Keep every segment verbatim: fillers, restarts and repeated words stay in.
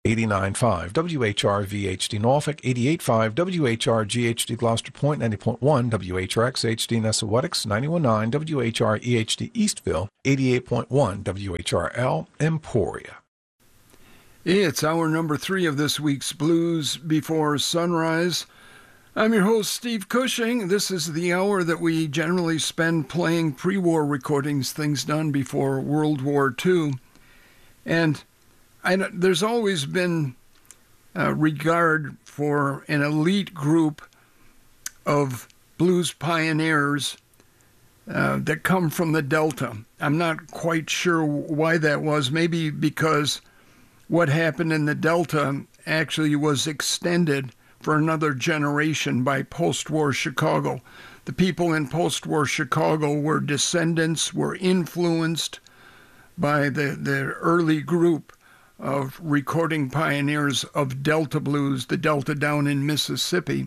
eighty-nine point five W H R V H D Norfolk, eighty-eight point five W H R G H D Gloucester Point, ninety point one W H R X H D Nessawetics, ninety-one point nine W H R E H D Eastville, eighty-eight point one W H R L Emporia. It's hour number three of this week's Blues Before Sunrise. I'm your host, Steve Cushing. This is the hour that we generally spend playing pre-war recordings, things done before World War Two. And I, there's always been a regard for an elite group of blues pioneers uh, that come from the Delta. I'm not quite sure why that was. Maybe because what happened in the Delta actually was extended for another generation by post-war Chicago. The people in post-war Chicago were descendants, were influenced by the, the early group of recording pioneers of Delta blues, the Delta down in Mississippi.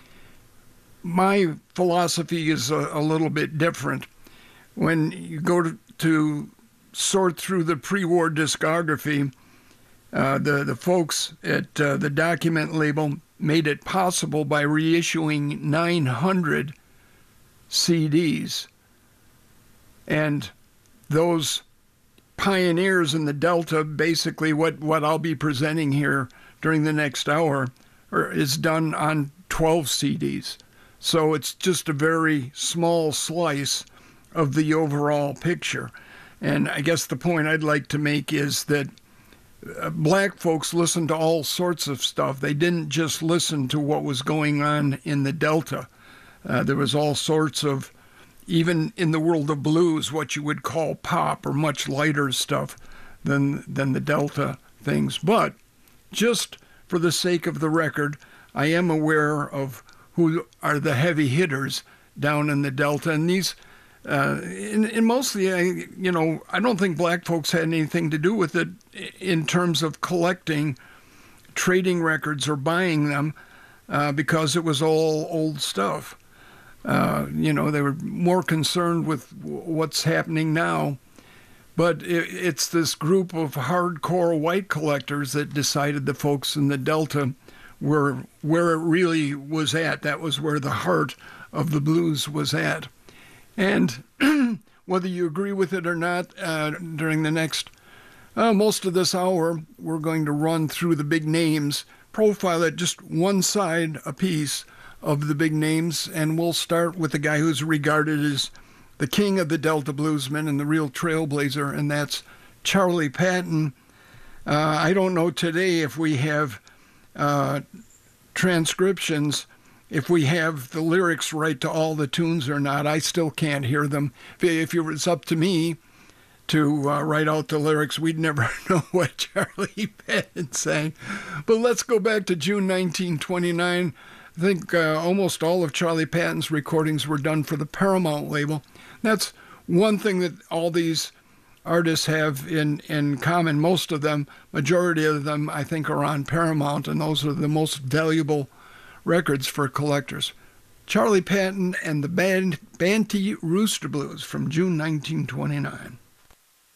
My philosophy is a, a little bit different. When you go to, to sort through the pre-war discography, uh, the, the folks at uh, the Document label made it possible by reissuing nine hundred C Ds. And those pioneers in the Delta, basically what, what I'll be presenting here during the next hour, are, is done on twelve C Ds. So it's just a very small slice of the overall picture. And I guess the point I'd like to make is that uh, black folks listened to all sorts of stuff. They didn't just listen to what was going on in the Delta. Uh, there was all sorts of, even in the world of blues, what you would call pop or much lighter stuff than than the Delta things. But just for the sake of the record, I am aware of who are the heavy hitters down in the Delta. And these, uh, in, in mostly, I, you know, I don't think black folks had anything to do with it in terms of collecting, trading records or buying them, uh, because it was all old stuff. Uh, you know, they were more concerned with what's happening now. But it, it's this group of hardcore white collectors that decided the folks in the Delta were where it really was at. That was where the heart of the blues was at. And whether you agree with it or not, uh, during the next, uh, most of this hour, we're going to run through the big names, profile at just one side a piece of the big names, and we'll start with the guy who's regarded as the king of the Delta bluesmen and the real trailblazer, and that's Charlie Patton. Uh, I don't know today if we have uh, transcriptions, if we have the lyrics right to all the tunes or not. I still can't hear them. If it was up to me to uh, write out the lyrics, we'd never know what Charlie Patton sang. But let's go back to June nineteen twenty-nine. I think uh, almost all of Charlie Patton's recordings were done for the Paramount label. That's one thing that all these artists have in, in common. Most of them, majority of them, I think, are on Paramount, and those are the most valuable records for collectors. Charlie Patton and the Band, Banty Rooster Blues from June nineteen twenty-nine.